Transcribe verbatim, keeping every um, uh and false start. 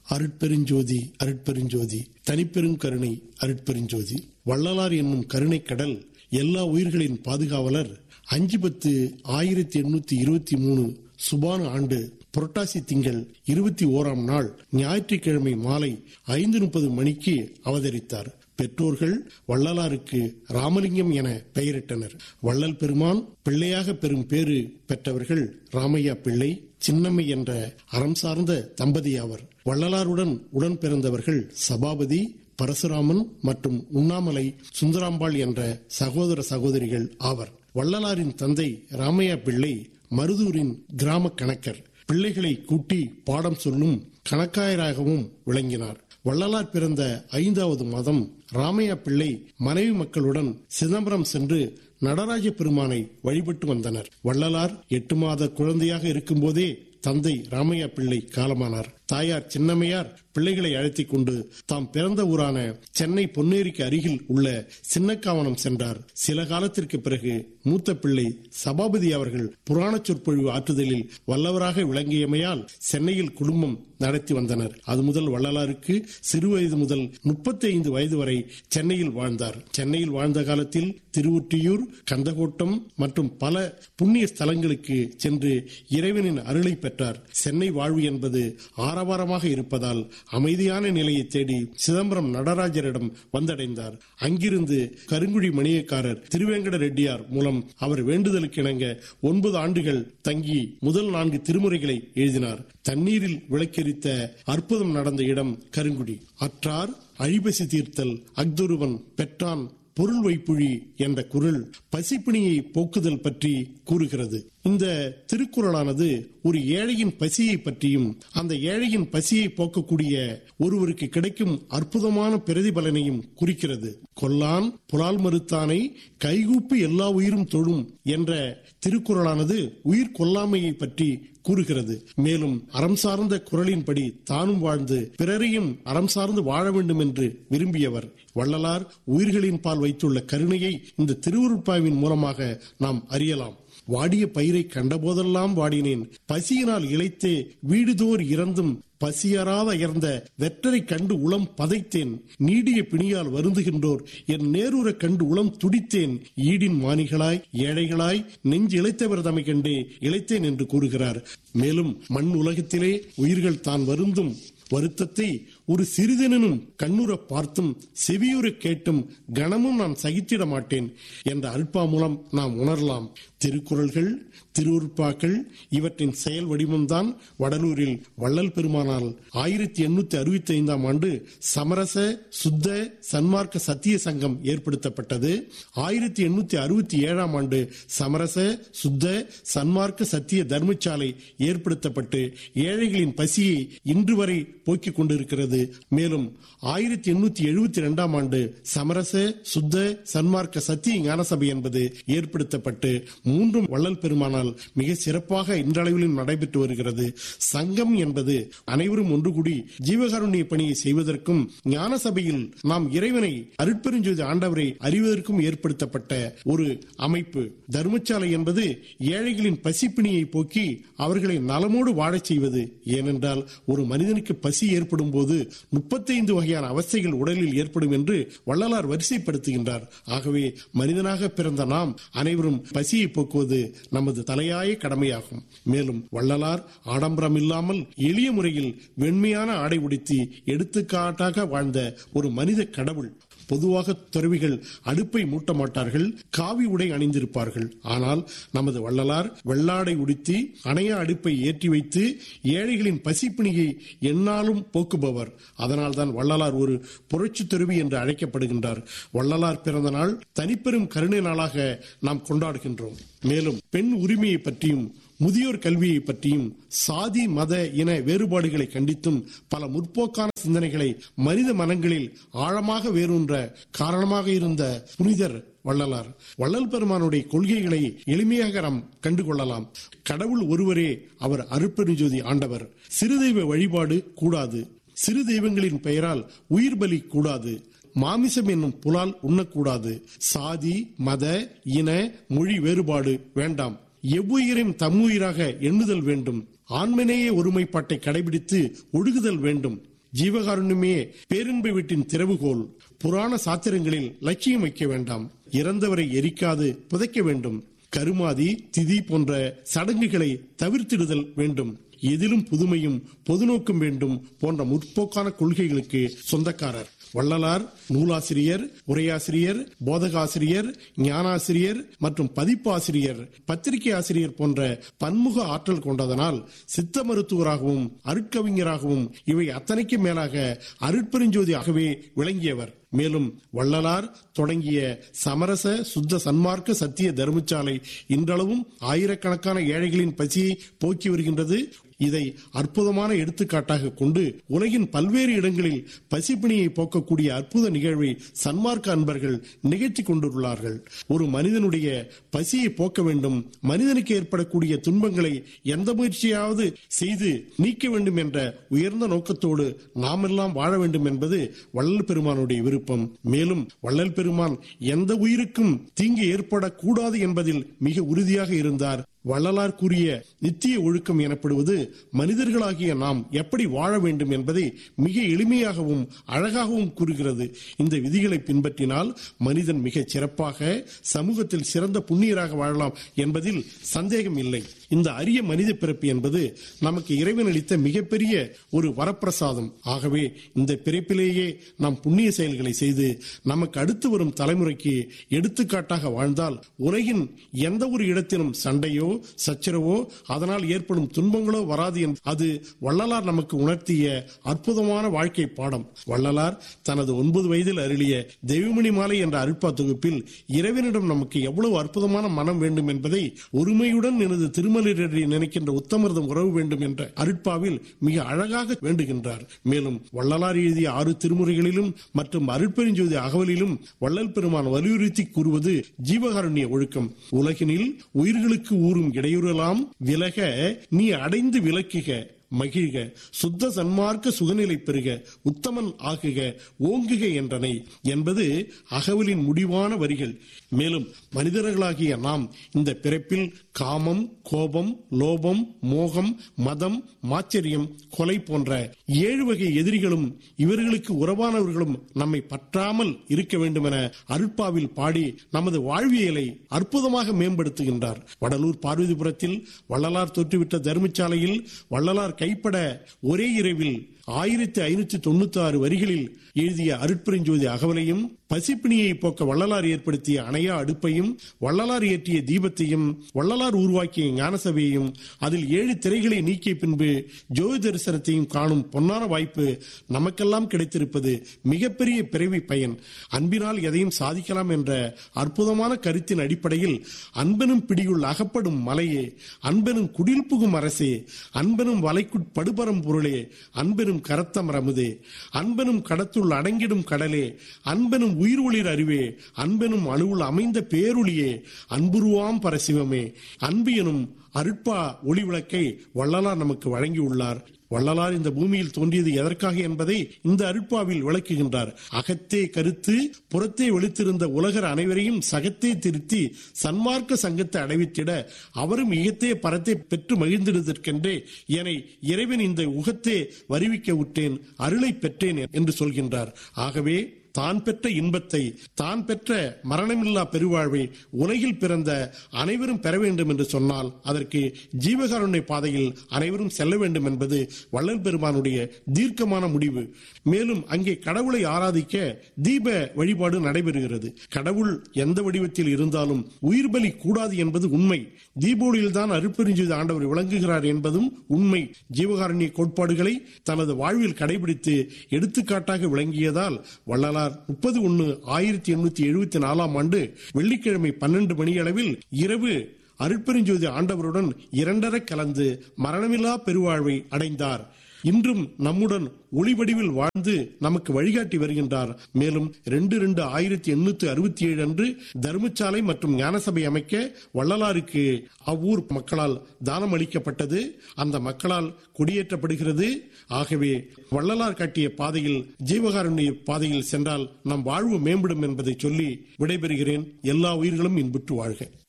அருட்பெருஞ்சோதி அருட்பெருஞ்சோதி தனிப்பெரும் கருணை அருட்பெருஞ்சோதி. வள்ளலார் என்னும் கருணை கடல், எல்லா உயிர்களின் பாதுகாவலர். அஞ்சு பத்து ஆயிரத்தி எண்ணூத்தி இருபத்தி மூணு சுபானு ஆண்டு புரட்டாசி திங்கள் இருபத்தி ஓராம் நாள் ஞாயிற்றுக்கிழமை மாலை ஐந்து முப்பது மணிக்கு அவதரித்தார். பெற்றோர்கள் வள்ளலாருக்கு ராமலிங்கம் என பெயரிட்டனர். வள்ளல் பெருமான் பிள்ளையாக பெறும் பேறு பெற்றவர்கள் ராமையா பிள்ளை, சின்னம்மை என்ற அறம் சார்ந்த தம்பதி ஆவர். வள்ளலாருடன் உடன் பிறந்தவர்கள் சபாபதி, பரசுராமன் மற்றும் உண்ணாமலை சுந்தராம்பாள் என்ற சகோதர சகோதரிகள் ஆவர். வள்ளலாரின் தந்தை ராமையா பிள்ளை மருதூரின் கிராம கணக்கர். பிள்ளைகளை கூட்டி பாடம் சொல்லும் கணக்காயராகவும் விளங்கினார். வள்ளலார் பிறந்த ஐந்தாவது மாதம் ராமையா பிள்ளை மனைவி மக்களுடன் சிதம்பரம் சென்று நடராஜ பெருமானை வழிபட்டு வந்தனர். வள்ளலார் எட்டு மாத குழந்தையாக இருக்கும் போதே தந்தை ராமையா பிள்ளை காலமானார். தாயார் சின்னம்மையார் பிள்ளைகளை அழைத்துக் கொண்டு தாம் பிறந்த ஊரான சென்னை பொன்னேரிக்கு அருகில் உள்ள சின்னக்காவனம் சென்றார். சில காலத்திற்கு பிறகு மூத்த பிள்ளை சபாபதி அவர்கள் புராண சொற்பொழிவு ஆற்றுதலில் வல்லவராக விளங்கியமையால் சென்னையில் குடும்பம் நடத்தி வந்தனர். அது முதல் வள்ளலாருக்கு சிறு வயது முதல் முப்பத்தி ஐந்து வயது வரை சென்னையில் வாழ்ந்தார். சென்னையில் வாழ்ந்த காலத்தில் திருவொற்றியூர், கந்தகோட்டம் மற்றும் பல புண்ணிய ஸ்தலங்களுக்கு சென்று இறைவனின் அருளை பெற்றார். சென்னை வாழ்வு என்பது ஆரவாரமாக இருப்பதால் அமைதியான நிலையை தேடி சிதம்பரம் நடராஜரிடம் வந்தடைந்தார். அங்கிருந்து கருங்குழி மணியக்காரர் திருவேங்கட ரெட்டியார் மூலம் அவர் வேண்டுதலுக்கு இணங்க ஒன்பது ஆண்டுகள் தங்கி முதல் நான்கு திருமுறைகளை எழுதினார். தண்ணீரில் விளக்கெரித்த அற்புதம் நடந்த இடம் கருங்குடி. அற்றார் அழிபசி தீர்த்தல் அக்தொருவன் பெற்றான் பொருள் வைப்புழி என்ற குறள் பசிப்பிணியை போக்குதல் பற்றி கூறுகிறது. இந்த திருக்குறளானது ஒரு ஏழையின் பசியை பற்றியும் அந்த ஏழையின் பசியை போக்கக்கூடிய ஒருவருக்கு கிடைக்கும் அற்புதமான பிரதிபலனையும் குறிக்கிறது. கொல்லான் புலால் மறுத்தானை கைகூப்பி எல்லா உயிரும் தொழும் என்ற திருக்குறளானது உயிர் கொல்லாமையை பற்றி கூறுகிறது. மேலும் அறம் சார்ந்த குறளின்படி தானும் வாழ்ந்து பிறரையும் அறம் சார்ந்து வாழ வேண்டும் என்று விரும்பியவர். வள்ளலார் உயிர்களின் பால் வைத்துள்ள கருணையை இந்த திருவுருட்பாவின் மூலமாக நாம் அறியலாம். வாடிய பயிரை கண்டபோதெல்லாம் வாடினேன், பசியினால் இளைத்தே வீடுதோர் இறந்தும் பசியறாத அயர்ந்த வெற்றரை கண்டு உளம் பதைத்தேன், நீடிய பிணியால் வருந்துகின்றோர் என் நேருற கண்டு உளம் துடித்தேன், ஈடின் மானிகளாய் ஏழைகளாய் நெஞ்சு இளைத்தவர் தமை கண்டே இளைத்தேன் என்று கூறுகிறார். மேலும் மண் உலகத்திலே உயிர்கள் தான் வருந்தும் வருத்தத்தை ஒரு சிறிதெனும் கண்ணுற பார்த்தும் செவியுற கேட்டும் கணமும் நான் சகித்திட மாட்டேன் என்ற அல்பா மூலம் நாம் உணரலாம். திருக்குறள்கள், திருவுருட்பாக்கள் இவற்றின் செயல் வடிவம்தான் வடலூரில் வள்ளல் பெருமானால் ஆயிரத்தி எண்ணூத்தி அறுபத்தி ஐந்தாம் ஆண்டு சமரச சுத்த சன்மார்க்க சத்திய சங்கம் ஏற்படுத்தப்பட்டது. ஆயிரத்தி எண்ணூத்தி அறுபத்தி ஏழாம் ஆண்டு சமரச சுத்த சன்மார்க்க சத்திய தர்மசாலை ஏற்படுத்தப்பட்டு ஏழைகளின் பசியை இன்று வரை போக்கிக் கொண்டிருக்கிறது. மேலும் ஆயிரத்தி எண்ணூத்தி எழுபத்தி இரண்டாம் ஆண்டு சமரச சுத்த சன்மார்க்க சத்திய ஞானசபை என்பது ஏற்படுத்தப்பட்டு மூன்றும் வள்ளல் பெருமானால் மிக சிறப்பாக இன்றளவிலும் நடைபெற்று வருகிறது. சங்கம் என்பது அனைவரும் ஒன்று கூடி ஜீவகாருண்ய பணியை செய்வதற்கும் ஞான சபையில் நாம் இறைவனை அருட்பெருஞ்சோதி ஆண்டவரை அறிவதற்கும் ஏற்படுத்தப்பட்ட ஒரு அமைப்பு. தர்மசாலை என்பது ஏழைகளின் பசிப்பிணியை போக்கி அவர்களை நலமோடு வாழச் செய்வது. ஏனென்றால் ஒரு மனிதனுக்கு பசி ஏற்படும் போது முப்பத்தி ஐந்து வகையான அவஸ்தைகள் உடலில் ஏற்படும் என்று வள்ளலார் வரிசைப்படுத்துகின்றார். ஆகவே மனிதனாக பிறந்த நாம் அனைவரும் பசியை போக்குவது நமது தலையாய கடமையாகும். மேலும் வள்ளலார் ஆடம்பரம் இல்லாமல் எளிய முறையில் வெண்மையான ஆடை உடுத்தி எடுத்துக்காட்டாக வாழ்ந்த ஒரு மனித கடவுள். பொதுவாக துறவிகள் அடுப்பை மூட்ட மாட்டார்கள், காவி உடை அணிந்திருப்பார்கள். ஆனால் நமது வள்ளலார் வெள்ளாடை உடுத்தி அணையா அடுப்பை ஏற்றி வைத்து ஏழைகளின் பசிப்பிணியை எந்நாளும் போக்குபவர். அதனால் தான் வள்ளலார் ஒரு புரட்சி துறவி என்று அழைக்கப்படுகின்றார். வள்ளலார் பிறந்த நாள் தனிப்பெரும் கருணை நாளாக நாம் கொண்டாடுகின்றோம். மேலும் பெண் உரிமையை பற்றியும் முதியோர் கல்வியை பற்றியும் சாதி மத இன வேறுபாடுகளை கண்டித்தும் பல முற்போக்கான சிந்தனைகளை மனித மனங்களில் ஆழமாக வேரூன்ற காரணமாக இருந்த புனிதர் வள்ளலார். வள்ளல் பெருமானுடைய கொள்கைகளை எளிமையாக நாம் கண்டுகொள்ளலாம். கடவுள் ஒருவரே, அவர் அருட்பெருஞ்சோதி ஆண்டவர். சிறு தெய்வ வழிபாடு கூடாது, சிறு தெய்வங்களின் பெயரால் உயிர் பலி கூடாது, மாமிசம் என்னும் புலால் உண்ணக்கூடாது, சாதி மத இன மொழி வேறுபாடு வேண்டாம், எவ்வுயிரையும் தம்முயிராக எண்ணுதல் வேண்டும், ஆண்மனேய ஒருமைப்பாட்டை கடைபிடித்து ஒழுகுதல் வேண்டும், ஜீவகாருண்யமே பேரின்ப வீட்டின் திறவுகோல். புராண சாத்திரங்களில் லட்சியம் வைக்க வேண்டாம். இறந்தவரை எரிக்காது புதைக்க வேண்டும். கருமாதி திதி போன்ற சடங்குகளை தவிர்த்திடுதல் வேண்டும். எதிலும் புதுமையும் பொதுநோக்கும் வேண்டும் போன்ற முற்போக்கான கொள்கைகளுக்கு சொந்தக்காரர். வள்ளலார் நூலாசிரியர், உரையாசிரியர், போதகாசிரியர், ஞானாசிரியர் மற்றும் பதிப்பாசிரியர், பத்திரிகை ஆசிரியர் போன்ற பன்முக ஆற்றல் கொண்டதனால் சித்த மருத்துவராகவும் அருட்கவிஞராகவும் இவை அத்தனைக்கு மேலாக அருட்பெருஞ்சோதியாகவே விளங்கியவர். மேலும் வள்ளலார் தொடங்கிய சமரச சுத்த சன்மார்க்க சத்திய தர்மசாலை இன்றளவும் ஆயிரக்கணக்கான ஏழைகளின் பசியை போக்கி வருகின்றது. இதை அற்புதமான எடுத்துக்காட்டாக கொண்டு உலகின் பல்வேறு இடங்களில் பசிப்பிணியை போக்கக்கூடிய அற்புத நிகழ்வை சன்மார்க்க அன்பர்கள் நிகழ்த்தி கொண்டுள்ளார்கள். ஒரு மனிதனுடைய பசியை போக்க வேண்டும், மனிதனுக்கு ஏற்படக்கூடிய துன்பங்களை எந்த முயற்சியாவது செய்து நீக்க வேண்டும் என்ற உயர்ந்த நோக்கத்தோடு நாமெல்லாம் வாழ வேண்டும் என்பது வள்ளல் பெருமானுடைய விருப்பம். மேலும் வள்ளல் பெருமான் எந்த உயிருக்கும் தீங்கு ஏற்படக்கூடாது என்பதில் மிக உறுதியாக இருந்தார். வள்ளலார் கூறிய நித்திய ஒழுக்கம் எனப்படுவது மனிதர்களாகிய நாம் எப்படி வாழ வேண்டும் என்பதை மிக எளிமையாகவும் அழகாகவும் கூறுகிறது. இந்த விதிகளை பின்பற்றினால் மனிதன் மிக சிறப்பாக சமூகத்தில் சிறந்த புண்ணியராக வாழலாம் என்பதில் சந்தேகம் இல்லை. இந்த அரிய மனித பிறப்பு என்பது நமக்கு இறைவன் அளித்த மிகப்பெரிய ஒரு வரப்பிரசாதம். ஆகவே இந்த பிறப்பிலேயே நாம் புண்ணிய செயல்களை செய்து நமக்கு அடுத்து வரும் தலைமுறைக்கு எடுத்துக்காட்டாக வாழ்ந்தால் உலகின் எந்த ஒரு இடத்திலும் சண்டையோ சச்சரவோ அதனால் ஏற்படும் துன்பங்களோ வராது. அது வள்ளலார் நமக்கு உணர்த்திய அற்புதமான வாழ்க்கை பாடம். வள்ளலார் தனது ஒன்பது வயதில் அருளிய தெய்வமணி மாலை என்ற அருட்பா தொகுப்பில் இறைவனிடம் நமக்கு எவ்வளவு அற்புதமான மனம் வேண்டும் என்பதை ஒருமையுடன் எனது திருமலரை நினைக்கின்ற உத்தமர்தம் உறவு வேண்டும் என்ற அருட்பாவில் மிக அழகாக வேண்டுகின்றார். மேலும் வள்ளலார் எழுதிய ஆறு திருமுறைகளிலும் மற்றும் அருட்பெருஞ்சோதி அகவலிலும் வள்ளல் பெருமான் வலியுறுத்தி கூறுவது ஜீவகாருண்ய ஒழுக்கம். உலகினில் உயிர்களுக்கு ஊறும் இடையூறலாம் விலக நீ அடைந்து விலக்குக மகிழ்க, சுத்த சன்மார்க்க சுகநிலை பெறுக, உத்தமன் ஆகுக, ஓங்குக என்றனை என்பது அகவலின் முடிவான வரிகள். மேலும் மனிதர்களாகிய நாம் இந்த பிறப்பில் காமம், கோபம், லோபம், மோகம், மதம், மாச்சரியம், கொலை போன்ற ஏழு வகை எதிரிகளும் இவர்களுக்கு உறவானவர்களும் நம்மை பற்றாமல் இருக்க வேண்டும் என அருட்பாவில் பாடி நமது வாழ்வியலை அற்புதமாக மேம்படுத்துகின்றார். வடலூர் பார்வதிபுரத்தில் வள்ளலார் தோற்றுவிட்ட தர்மசாலையில் வள்ளலார் கைப்பட ஒரே இரவில் ஆயிரத்தி ஐநூத்தி தொண்ணூத்தி ஆறு வரிகளில் எழுதிய அருட்பெருஞ்சோதி அகவலையும், பசிப்பிணியை போக்க வள்ளலார் ஏற்படுத்திய அணையா அடுப்பையும், வள்ளலார் ஏற்றிய தீபத்தையும், வள்ளலார் உருவாக்கிய ஞான சபையையும், அதில் ஏழு திரைகளை நீக்கிய பின்பு ஜோதி தரிசனத்தையும் காணும் பொன்னான வாய்ப்பு நமக்கெல்லாம் கிடைத்திருப்பது மிகப்பெரிய பிறவி பயன். அன்பினால் எதையும் சாதிக்கலாம் என்ற அற்புதமான கருத்தின் அடிப்படையில் அன்பெனும் பிடியுள் அகப்படும் மலையே, அன்பெனும் குடில் புகும் அரசே, அன்பெனும் வலைக்குட்படுபரம் பொருளே, அன்பெனும் கரத்தம் ரமுதே, அன்பெனும் கடத்துள் அடங்கிடும் கடலே, அன்பெனும் உயிர் ஒளிர் அறிவே, அன்பெனும் அணுவுள் அமைந்த பேருளியே, அன்புருவாம் பரசிவமே, அன்பு எனும் அருட்பா ஒளி விளக்கை வள்ளலார் நமக்கு வழங்கியுள்ளார். வள்ளலார் இந்த பூமியில் தோன்றியது எதற்காக என்பதை இந்த அருட்பாவில் விளக்குகின்றார். அகத்தே கருத்து புறத்தே வெளித்திருந்த உலகர் அனைவரையும் சகத்தே திருத்தி சன்மார்க்க சங்கத்தை அடைவித்திட அவரும் இகத்தே பரத்தை பெற்று மகிழ்ந்திடுவதற்கென்றே என இறைவன் இந்த உகத்தே வருவிக்க விட்டேன், அருளை பெற்றேன் என்று சொல்கின்றார். ஆகவே தான் பெற்ற இன்பத்தை, தான் பெற்ற மரணமில்லா பெருவாழ்வை உலகில் பிறந்த அனைவரும் பெற வேண்டும் என்று சொன்னால் அதற்கு ஜீவகாருண்ய பாதையில் அனைவரும் செல்ல வேண்டும் என்பது வள்ளல் பெருமானுடைய தீர்க்கமான முடிவு. மேலும் அங்கே கடவுளை ஆராதிக்க தீப வழிபாடு நடைபெறுகிறது. கடவுள் எந்த வடிவத்தில் இருந்தாலும் உயிர் பலி கூடாது என்பது உண்மை. தீபோலியில் தான் அருட்பெருஞ்சோதி ஆண்டவர் விளங்குகிறார் என்பதும் உண்மை. ஜீவகாருண்ய கோட்பாடுகளை தனது வாழ்வில் கடைபிடித்து எடுத்துக்காட்டாக விளங்கியதால் வள்ளலார் முப்பது ஒன்னு ஆயிரத்தி எண்ணூத்தி எழுபத்தி நாலாம் ஆண்டு வெள்ளிக்கிழமை பன்னெண்டு மணி அளவில் இரவு அருட்பெருஞ்சோதி ஆண்டவருடன் இரண்டர கலந்து மரணமில்லா பெருவாழ்வை அடைந்தார். இன்றும் நம்முடன் ஒளி வடிவில் வாழ்ந்து நமக்கு வழிகாட்டி வருகின்றார். மேலும் ரெண்டு ரெண்டு ஆயிரத்தி எண்ணூத்தி அறுபத்தி ஏழு அன்று தர்மசாலை மற்றும் ஞானசபை அமைக்க வள்ளலாருக்கு அவ்வூர் மக்களால் தானம் அளிக்கப்பட்டது. அந்த மக்களால் குடியேற்றப்படுகிறது. ஆகவே வள்ளலார் காட்டிய பாதையில் ஜீவகாருண்ய பாதையில் சென்றால் நம் வாழ்வு மேம்படும் என்பதை சொல்லி விடைபெறுகிறேன். எல்லா உயிர்களும் இன்புற்று வாழ்க.